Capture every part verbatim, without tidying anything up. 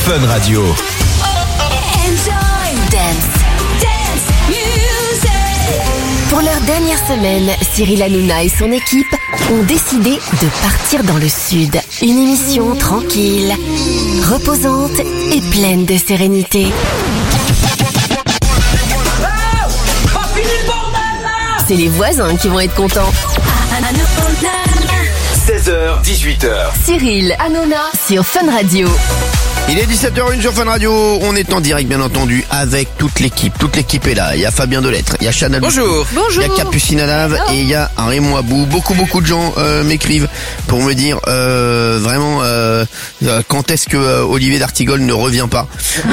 Fun Radio. Pour leur dernière semaine, Cyril Hanouna et son équipe ont décidé de partir dans le sud. Une émission tranquille, reposante et pleine de sérénité. C'est les voisins qui vont être contents. seize heures, dix-huit heures. Cyril Hanouna sur Fun Radio. Il est dix-sept heures une sur Fun Radio, on est en direct bien entendu avec toute l'équipe. Toute l'équipe est là, il y a Fabien Delettre, il y a Chana Bonjour. Bonjour. il y a Capucine Alave et il y a un Raymond Abou. Beaucoup beaucoup de gens euh, m'écrivent pour me dire euh, vraiment euh, euh, quand est-ce que euh, Olivier d'Artigol ne revient pas. euh,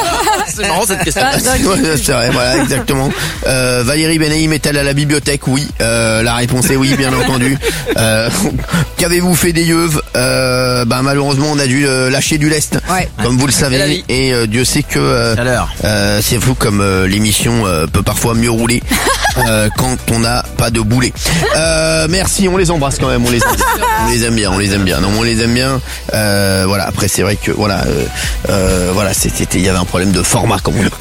C'est marrant cette question. Ouais, c'est vrai, voilà, exactement. Euh, Valérie Benaïm est-elle à la bibliothèque? Oui. Euh, la réponse est oui, bien entendu. Euh, qu'avez-vous fait des yeux? euh, Bah malheureusement, on a dû euh, lâcher du lest, ouais. comme vous le C'est la savez. vie. Et euh, Dieu sait que euh, euh, c'est fou comme euh, l'émission euh, peut parfois mieux rouler euh, quand on n'a pas de boulet. Euh, merci, on les embrasse quand même. On les aime, on les aime bien, on les aime bien. Non, on les aime bien. Euh, voilà. Après, c'est vrai que voilà, euh, euh, voilà, c'était, il y avait un problème de format, comme on dit.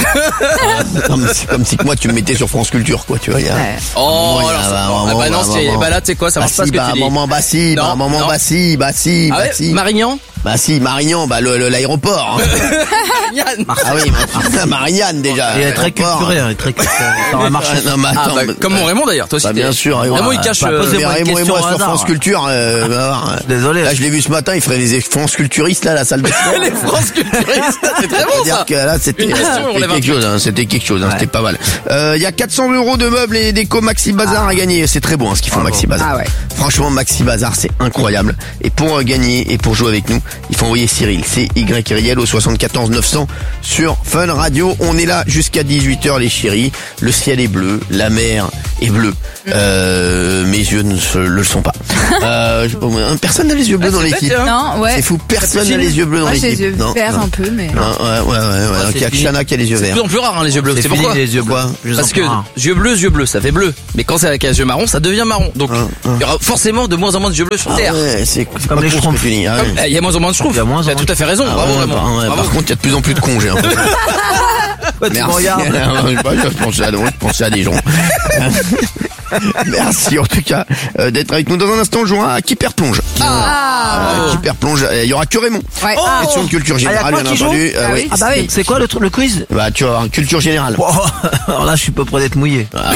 Non, mais c'est comme si que moi tu me mettais sur France Culture, quoi, tu vois. Il y a, Ouais. Oh, un moment, il y a alors un c'est- moment, ah bah non, un c'est- moment. bah là, tu sais quoi, ça Bah marche pas si, ce que bah, tu un dis. moment, bah si, bah, Non, un moment, non. bah si, bah si, Ah bah ouais, si. Marignan. Bah si, Marignan, bah le, le- l'aéroport. Hein. Yann. Ah oui, bah, Marianne déjà. Il est très L'aéroport. culturé, il est très culturé. Ça va marcher. Ah, non, mais Ah, attends, bah, mais- comme mon Raymond d'ailleurs, toi aussi. Bah, t'es- bien sûr. Raymond il cache. bah, euh, posez- Mais Posez-moi une Raymond et moi question sur au hasard. France Culture, euh, va voir. Désolé. Là, je l'ai vu ce matin, il ferait des France culturistes là, à la salle de sport. Les France culturistes, c'est très bon C'est-à-dire ça. que là, c'était Une question, on c'était lève un quelque truc. chose, hein, c'était quelque chose, hein, Ouais. c'était pas mal. Euh, Il y a quatre cents euros de meubles et déco Maxi Bazar à gagner. C'est très bon, hein, ce qu'ils font Maxi Bazar. Ah ouais. Franchement, Maxi Bazar, c'est incroyable. Et pour euh, gagner et pour jouer avec nous, il faut envoyer Cyril, C Y R I L au soixante-quatorze neuf cents sur Fun Radio. On est là jusqu'à dix-huit heures, les chéris. Le ciel est bleu, la mer est bleue. Euh, mes yeux ne se- le sont pas. Euh, je- hein, personne n'a les yeux bleus Ah, dans c'est l'équipe. bête, hein. Non, ouais. C'est fou, personne n'a les yeux bleus dans Moi, j'ai les l'équipe. yeux Non, verts non. un peu, mais. Non, ouais, ouais, ouais, ouais. c'est Il y a que fini. Chana qui a les yeux C'est de verts. plus en plus rare hein, les yeux bleus. C'est C'est fini pourquoi les yeux bleus. Je les Parce que entends. yeux bleus, yeux bleus, ça fait bleu. Mais quand c'est avec un yeux marron, ça devient marron. Donc Hein, hein. il y aura forcément de moins en moins de yeux bleus sur Ah Terre. ouais, c'est c'est comme pas les con ce schtroumpfs. que tu dis. Ah Comme- ouais. eh, Il y a moins en moins de schtroumpfs. Il y a moins en T'as moins. tout à fait raison. Ah Bravo ouais, Raymond. par, ouais, Bravo. par contre, il y a de plus en plus de cons, j'ai l'impression. Ouais, tu me regardes. je pensais à, je pensais à des gens. Merci en tout cas euh, d'être avec nous. Dans un instant, on jouera à Qui perd plonge. Ah, Euh, Qui perd plonge. Il y aura que Raymond. ouais. Oh Question de culture Ah, y a générale, quoi bien qui joue entendu. Euh, Ah oui. oui. Ah bah oui. C'est quoi le truc, le quiz? Bah tu vas avoir une culture générale. Wow. Alors là, je suis pas prêt d'être mouillé. Ah,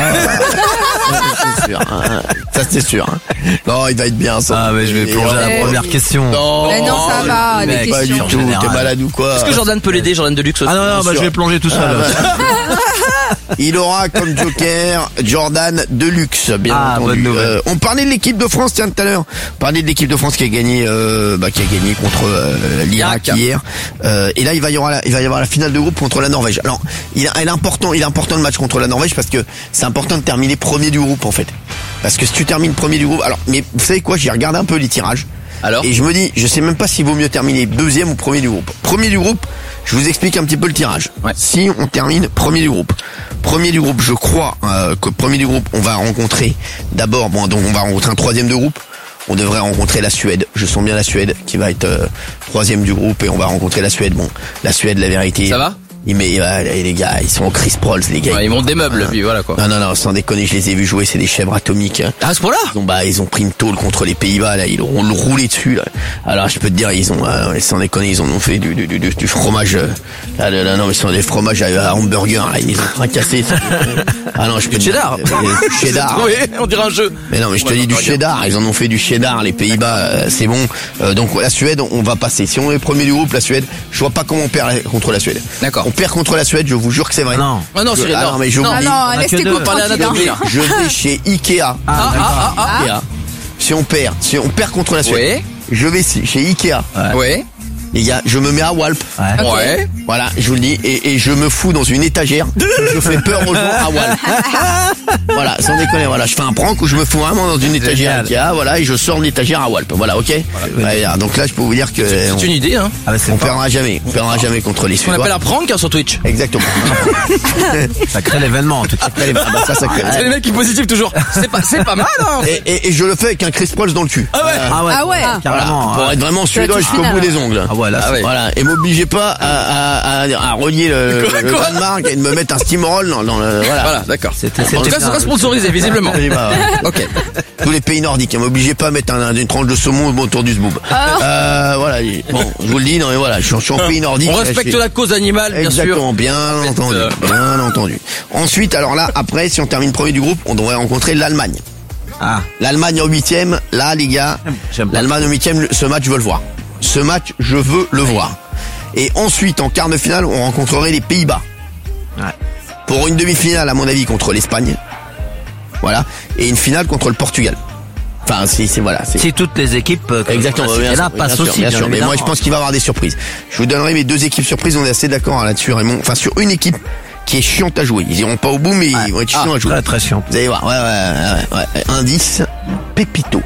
ça, c'est sûr. hein. Ça c'est sûr. hein. Non, il va être bien ça. Ah mais je vais Et plonger à on- la Eh. première question. Non, Mais non, ça va, les mec, pas du questions. tout. générale. T'es malade ou quoi? Est-ce que Jordan peut l'aider, Jordan Deluxe aussi Ah non non, bah je vais plonger tout seul. Ah, bah. Il aura comme joker Jordan Deluxe, bien Ah, entendu. bonne nouvelle. Euh, on parlait de l'équipe de France, tiens, tout à l'heure. On parlait de l'équipe de France qui a gagné, euh, bah, qui a gagné contre euh, l'Irak Irak. hier. Euh, et là, il va y avoir, la, il va y avoir la finale de groupe contre la Norvège. Alors, il, a- il est important, il est important le match contre la Norvège parce que c'est important de terminer premier du groupe en fait. Parce que si tu termines premier du groupe, alors, mais vous savez quoi, j'ai regardé un peu les tirages. Alors Et je me dis, je sais même pas s'il vaut mieux terminer deuxième ou premier du groupe. Premier du groupe, je vous explique un petit peu le tirage. Ouais. Si on termine premier du groupe, premier du groupe, je crois euh, que premier du groupe, on va rencontrer d'abord, bon, donc on va rencontrer un troisième de groupe. On devrait rencontrer la Suède. Je sens bien la Suède qui va être euh, troisième du groupe et on va rencontrer la Suède. Bon, la Suède, la vérité. Ça va il met, euh, les gars, ils sont au Chris Prols, les gars. Ouais, Ils montent des meubles, Ah. puis voilà quoi. Non, non, non, sans déconner, je les ai vus jouer, c'est des chèvres atomiques. hein. Ah, à ce point-là Ils ont, bah, ils ont pris une tôle contre les Pays-Bas, là, ils ont roulé dessus, là. Alors, je peux te dire, ils ont, euh, sans déconner, ils en ont fait du, du, du, du fromage, euh, là, là, là, non, mais ce sont des fromages à, à hamburger, là, ils les ont fracassés. ça. Ah non, je peux te dire, cheddar. euh, du cheddar. Oui, on dirait un jeu. Mais non, mais je te dis du cheddar, ils en ont fait du cheddar, les Pays-Bas, euh, c'est bon. Euh, donc, la Suède, on va passer. Si on est premier du groupe, la Suède, je vois pas comment on perd contre la Suède. D'accord. On perd contre la Suède, je vous jure que c'est vrai. Non. Ah non, Je- Cyril, ah non. non, mais je Non. vous Ah dis, non, laisse que tes deux. coups Parlez à tranquilles. notre hein. public. je vais chez Ikea. Ah, ah, ah, ah. Ikea. Si on perd, si on perd contre la Suède, Ouais. je vais chez Ikea. Ouais. Les gars, je me mets à Walp. Ouais. Ok. Ouais. Voilà, je vous le dis, et, et je me fous dans une étagère. Je fais peur aux gens à Walp. Voilà, sans déconner, voilà, je fais un prank où je me fous vraiment dans une étagère Génial. Ikea, voilà, et je sors de l'étagère à Walp. Voilà, ok. Ouais, donc là, je peux vous dire que on, C'est une idée, hein. Ah bah c'est on pas- perdra jamais, on perdra jamais contre les On Suédois. appelle un prank hein, sur Twitch. Exactement. Ça crée l'événement en tout cas. Après, bah, ça, ça crée. C'est les mecs qui positifs toujours. C'est pas, c'est pas mal, hein. Et, et, et je le fais avec un Chris Prols dans le cul. Ah ouais. Ah ouais. Ah ouais. Voilà, Carrément. pour hein. être vraiment suédois tout jusqu'au final, bout alors. des ongles. Ah ouais, là, Ah ouais. Voilà, et m'obligez pas à, à, à, à relier le, Quoi, le quoi Danemark et de me mettre un steamroll dans, dans le, voilà. Voilà, d'accord. C'était, En tout c'était cas, c'est pas sponsorisé, visiblement. Et bah, Ok. tous les pays nordiques, hein, m'obligez pas à mettre un, une tranche de saumon autour du zboob. Euh, voilà, bon, je vous le dis, non mais voilà, je suis, je suis en pays nordique. On là, respecte je suis- la cause animale, bien sûr. Exactement, bien entendu, euh, bien entendu. Ensuite, alors là, après, si on termine premier du groupe, on devrait rencontrer l'Allemagne. Ah, L'Allemagne en huitième, là les gars, j'aime pas. l'Allemagne en huitième, ce match je veux le voir. Ce match, je veux le voir. Et ensuite, en quart de finale, on rencontrerait les Pays-Bas. ouais. Pour une demi-finale, à mon avis, contre l'Espagne. Voilà. Et une finale contre le Portugal. Enfin, c'est, c'est voilà. C'est... Si toutes les équipes, euh, Exactement, comme bien là, sûr, passent bien sûr, aussi, bien bien sûr. Mais moi, je évidemment. pense qu'il va y avoir des surprises. Je vous donnerai mes deux équipes surprises. On est assez d'accord là-dessus, Raymond. Enfin, sur une équipe qui est chiante à jouer. Ils iront pas au bout, mais ils vont être chiants Ah, à jouer. très, très chiant. Vous allez voir. Ouais, ouais, ouais, ouais. Indice, Pépito.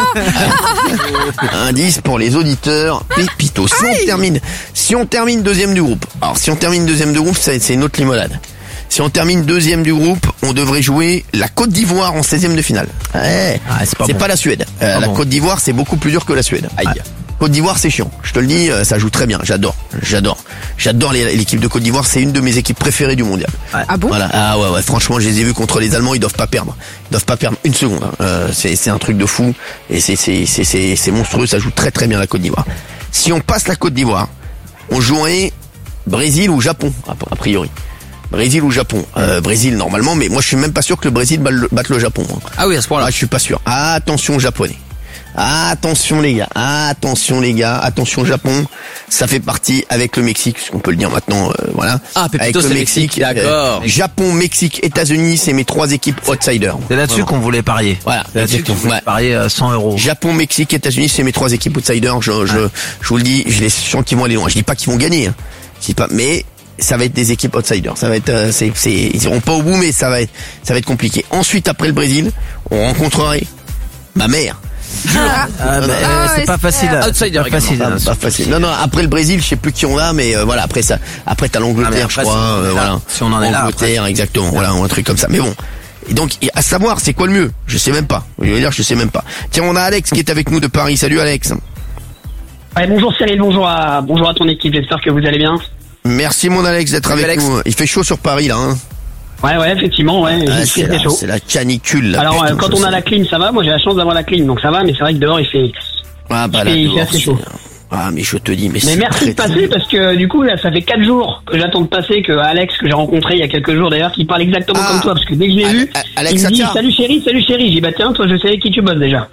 Indice pour les auditeurs, Pépito. Si on termine, si on termine deuxième du groupe. Alors, si on termine deuxième du groupe, ça, c'est une autre limonade. Si on termine deuxième du groupe, on devrait jouer la Côte d'Ivoire en seizième de finale. Ouais. Ah, c'est pas c'est bon. pas la Suède. Euh, Pas la bon. Côte d'Ivoire, c'est beaucoup plus dur que la Suède. Aïe. Ouais. Côte d'Ivoire, c'est chiant. Je te le dis, euh, ça joue très bien. J'adore. J'adore. J'adore les- l'équipe de Côte d'Ivoire. C'est une de mes équipes préférées du mondial. Ah bon? Voilà. Ah ouais, ouais. Franchement, je les ai vus contre les Allemands. Ils doivent pas perdre. Ils doivent pas perdre une seconde. hein. Euh, c'est, c'est un truc de fou. Et c'est, c'est, c'est, c'est, c'est monstrueux. Ça joue très, très bien la Côte d'Ivoire. Si on passe la Côte d'Ivoire, on jouerait Brésil ou Japon, a a priori. Brésil ou Japon. Euh, Brésil normalement, mais moi je suis même pas sûr que le Brésil batte le, batte le Japon. hein. Ah oui, à ce point-là. Ah, je suis pas sûr. Attention japonais. Attention les gars, attention les gars, attention Japon, ça fait partie avec le Mexique, ce qu'on peut le dire maintenant, euh, voilà. Ah, Pépito, avec c'est le Mexique, d'accord. euh, Japon, Mexique, États-Unis, c'est mes trois équipes outsiders. C'est là-dessus Vraiment. qu'on voulait parier. Voilà, C'est là-dessus qu'on voulait ouais. parier euh, cent euros. Japon, Mexique, États-Unis, c'est mes trois équipes outsiders. Je, je, je vous le dis, je les sens qu'ils vont aller loin. Je dis pas qu'ils vont gagner, hein. Je dis pas, mais ça va être des équipes outsiders. Ça va être, euh, c'est, c'est, ils iront pas au bout, mais ça va être, ça va être compliqué. Ensuite, après le Brésil, on rencontrerait ma mère. Ah, bah, euh, Ah, c'est pas facile. Outsider C'est pas également. facile. Pas, hein. pas facile. Non, non. Après le Brésil, je sais plus qui on a, mais euh, voilà. Après ça, après t'as Ah, mais l'Angleterre, après, je crois. si on en est euh, là, voilà. si on en est là, Angleterre, exactement. Voilà, un truc comme ça. Mais bon. Et donc, et à savoir, c'est quoi le mieux Je sais même pas. Je vais dire, je sais même pas. Tiens, on a Alex qui est avec nous de Paris. Salut Alex. Ouais, bonjour Cyril, bonjour à, bonjour à ton équipe, j'espère que vous allez bien. Merci mon Alex d'être Salut, avec Alex. nous. Il fait chaud sur Paris là. Hein. Ouais, ouais, effectivement, ouais, Ah, ici, c'est, c'est la, chaud. c'est la canicule. Là, Alors, putain, euh, quand je on a sais. la clim, ça va, moi j'ai la chance d'avoir la clim, donc ça va, mais c'est vrai que dehors il fait... Ah bah il là, fait- il fait dehors, assez chaud. c'est- Ah mais je te dis, mais, Mais c'est merci très, de passer, parce que du coup, là, ça fait quatre jours que j'attends de passer, que Alex, que j'ai rencontré il y a quelques jours d'ailleurs, qui parle exactement Ah. comme toi, parce que dès que je l'ai Ale- vu, A- Alex il me dit Satia. salut chérie, salut chérie, j'ai dit bah tiens, toi je sais avec qui tu bosses déjà.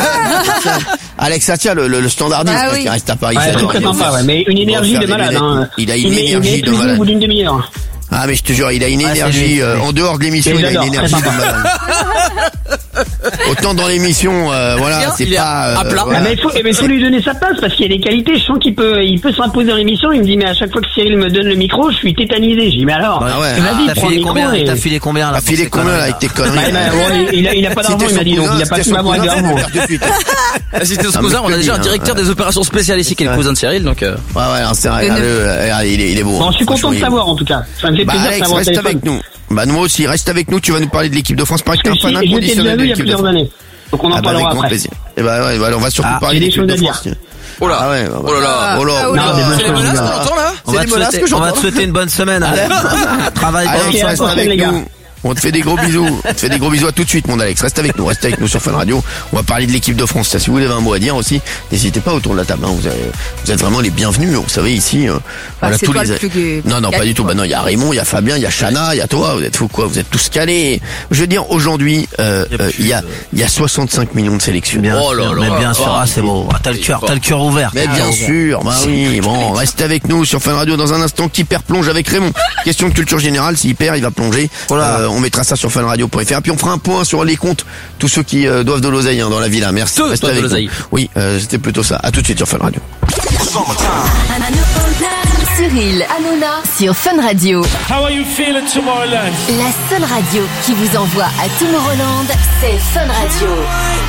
Alex Satia, le, le, le standardiste Ah là, oui. qui reste à Paris. Ouais, ça, très il très va sympa, faire- ouais, mais une il va énergie faire de des malade, lunettes. hein. Il a une met- met énergie de plus au malade. bout d'une demi-heure. Ah mais je te jure, il a une Ouais, c'est énergie lui, euh, oui. en dehors de l'émission, Mais il a une j'adore, énergie très de sympa. malade. Autant dans l'émission, euh, voilà, Bien, c'est il est pas. à plat. voilà. Ah, mais il faut, eh ben, il faut lui donner sa place parce qu'il y a des qualités. Je sens qu'il peut, il peut s'imposer dans l'émission. Il me dit mais à chaque fois que Cyril me donne le micro, je suis tétanisé. J'ai dit mais alors, Ah ouais. vas-y, T'as prends le filé micro. combien et- T'as filé combien là T'as pour filé ces combien là conneries, avec tes Bah, conneries bah, bon, il, a, il a pas Si d'argent, t'es il m'a son dit donc cousin, il a si pas t'es pu son m'avoir cousin, avec tu l'argent. peux faire tout de suite. Ah, si t'es son Ah, cousin, mais on a je déjà te un dis, directeur hein, des opérations spéciales ici qui est le cousin de Cyril, donc euh, Ouais ouais, non, c'est vrai, Le regarde, euh, regarde, il est, il est beau. Bon, je suis Franchement, content de il est beau. savoir en tout cas. Ça me fait Bah plaisir de Alex, savoir au reste téléphone. avec nous. Bah nous aussi, reste avec nous. Tu vas nous parler de l'équipe de France. Pareil que t'es un Parce que fan si- je t'ai déjà inconditionnel de vu il y a l'équipe de plusieurs France. années. Donc on en Ah bah avec parlera grand après. plaisir. Et bah ouais, voilà, on va surtout Ah, parler j'ai de des l'équipe choses de à dire. France. tiens. oh là, Ah ouais, oh là là. oh là, Ah, oh oh là. là. Non, C'est les menaces qu'on entend là On C'est va les te menaces souhaiter- que j'entends. on va te souhaiter une bonne semaine. Alex. Travaille Alex, Ok, bien. à la reste prochaine, avec les gars. nous. On te fait des gros bisous. On te fait des gros bisous à tout de suite, mon Alex. Reste avec nous, reste avec nous sur Fun Radio. On va parler de l'équipe de France. Ça, si vous avez un mot à dire aussi, n'hésitez pas autour de la table. hein. Vous, avez- vous êtes vraiment les bienvenus. Vous savez ici, euh, voilà, c'est tous toi les. le plus gai- Non, non, pas du tout. Bah non, il y a Raymond, il y a Fabien, il y a Chana, il y a toi. Vous êtes fous quoi Vous êtes tous calés. Je veux dire, aujourd'hui, euh, Il y a euh, plus il y a, de- il y a soixante-cinq millions de sélectionnés. Bien Oh là sûr, là mais là. bien sûr, Ah, ah, c'est beau. Ah, t'as le cœur, t'as le cœur ouvert. Mais bien sûr, bah oui, bon, restez avec nous sur Fun Radio dans un instant. Qui perd plonge avec Raymond. Question de culture générale, s'il perd, il va plonger. Voilà. Euh, on mettra ça sur funradio point f r. Puis on fera un point sur les comptes, tous ceux qui euh, doivent de l'oseille hein, dans la villa. Merci. Ceux Restez doivent de avec nous. l'oseille. Oui, euh, c'était plutôt ça. À tout de suite sur Fun Radio. Cyril Hanouna sur Fun Radio. How are you feeling Tomorrowland? La seule radio qui vous envoie à Tomorrowland, c'est Fun Radio.